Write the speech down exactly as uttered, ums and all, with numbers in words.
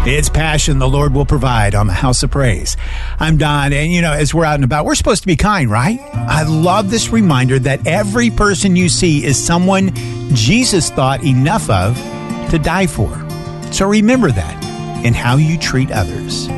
It's Passion the Lord Will Provide on the House of Praise. I'm Don, and you know, as we're out and about, we're supposed to be kind, right? I love this reminder that every person you see is someone Jesus thought enough of to die for. So remember that in how you treat others.